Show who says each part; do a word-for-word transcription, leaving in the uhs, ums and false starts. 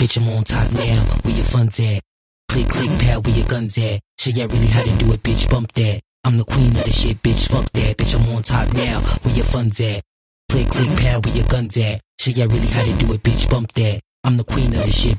Speaker 1: Bitch, I'm on top now, where your funds at? Click, click, pad, where your guns at? Show ya really how to do it, bitch, bump that. I'm the queen of the shit, bitch, fuck that. Bitch, I'm on top now, where your funds at? Click, click, pad, where your guns at? Show ya really how to do it, bitch, bump that. I'm the queen of the shit,